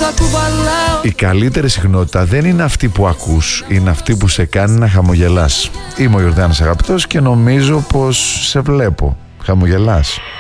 Η καλύτερη συχνότητα δεν είναι αυτή που ακούς, είναι αυτή που σε κάνει να χαμογελάς. Είμαι ο Ιορδάνης Αγαπητός και νομίζω πως σε βλέπω. Χαμογελάς.